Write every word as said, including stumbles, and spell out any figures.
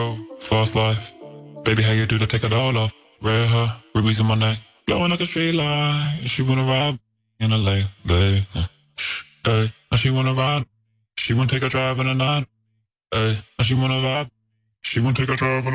Fast life. Baby, how you do to take it all off? Red hair, rubies in my neck, blowing like a straight line. She wanna ride in a late, late. Hey, now she wanna ride. She wanna take a drive in the night. Hey, now she wanna vibe. She wanna take a drive in